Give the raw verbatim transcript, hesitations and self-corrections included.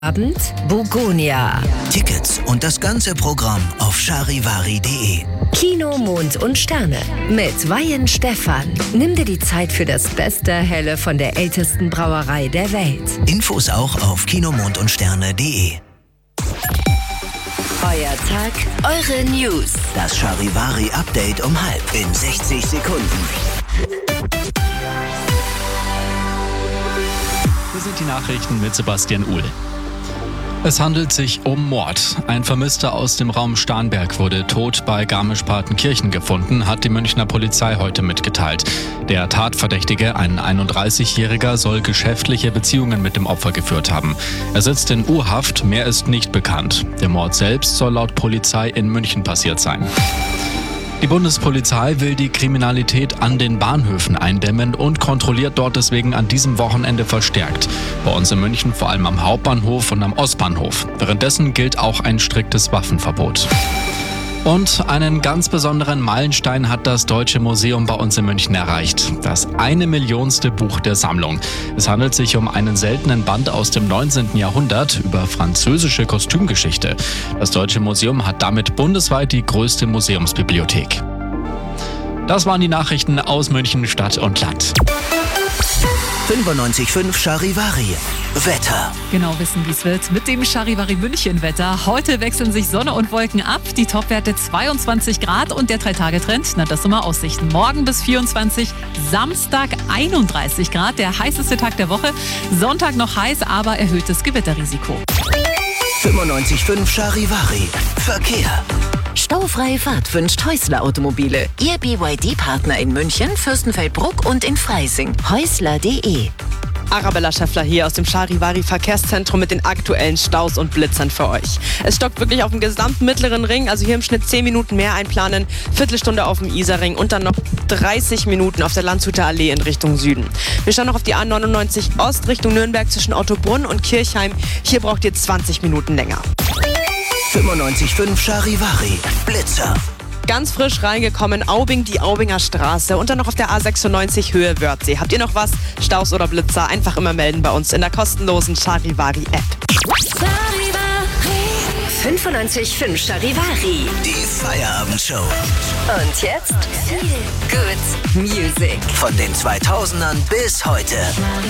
Abend Bugonia. Tickets und das ganze Programm auf charivari punkt de. Kino, Mond und Sterne mit Weihen Stefan. Nimm dir die Zeit für das beste Helle von der ältesten Brauerei der Welt. Infos auch auf kinomond und sterne punkt de. Euer Tag, eure News. Das Charivari-Update um halb in sechzig Sekunden. Hier sind die Nachrichten mit Sebastian Uhl. Es handelt sich um Mord. Ein Vermisster aus dem Raum Starnberg wurde tot bei Garmisch-Partenkirchen gefunden, hat die Münchner Polizei heute mitgeteilt. Der Tatverdächtige, ein einunddreißigjähriger, soll geschäftliche Beziehungen mit dem Opfer geführt haben. Er sitzt in U-Haft, mehr ist nicht bekannt. Der Mord selbst soll laut Polizei in München passiert sein. Die Bundespolizei will die Kriminalität an den Bahnhöfen eindämmen und kontrolliert dort deswegen an diesem Wochenende verstärkt. Bei uns in München vor allem am Hauptbahnhof und am Ostbahnhof. Währenddessen gilt auch ein striktes Waffenverbot. Und einen ganz besonderen Meilenstein hat das Deutsche Museum bei uns in München erreicht. Das eine Millionste Buch der Sammlung. Es handelt sich um einen seltenen Band aus dem neunzehnten Jahrhundert über französische Kostümgeschichte. Das Deutsche Museum hat damit bundesweit die größte Museumsbibliothek. Das waren die Nachrichten aus München, Stadt und Land. fünfundneunzig Komma fünf Charivari. Wetter. Genau wissen, wie es wird mit dem Charivari München Wetter. Heute wechseln sich Sonne und Wolken ab. Die Topwerte zweiundzwanzig Grad und der drei-Tage-Trend, na das sind mal Aussichten. Morgen bis vierundzwanzig, Samstag einunddreißig Grad, der heißeste Tag der Woche. Sonntag noch heiß, aber erhöhtes Gewitterrisiko. fünfundneunzig Komma fünf Charivari. Verkehr. Staufreie Fahrt wünscht Häusler Automobile. Ihr B Y D-Partner in München, Fürstenfeldbruck und in Freising. häusler punkt de. Arabella Schäffler hier aus dem Charivari Verkehrszentrum mit den aktuellen Staus und Blitzern für euch. Es stockt wirklich auf dem gesamten mittleren Ring, also hier im Schnitt zehn Minuten mehr einplanen, Viertelstunde auf dem Isarring und dann noch dreißig Minuten auf der Landshuter Allee in Richtung Süden. Wir schauen noch auf die A neunundneunzig Ost Richtung Nürnberg zwischen Ottobrunn und Kirchheim. Hier braucht ihr zwanzig Minuten länger. fünfundneunzig Komma fünf Charivari. Blitzer. Ganz frisch reingekommen, Aubing, die Aubinger Straße und dann noch auf der A sechsundneunzig Höhe Wörthsee. Habt ihr noch was? Staus oder Blitzer? Einfach immer melden bei uns in der kostenlosen Charivari-App. fünfundneunzig Komma fünf Charivari. Die Feierabendshow. Und jetzt Good Music. Von den zweitausendern bis heute.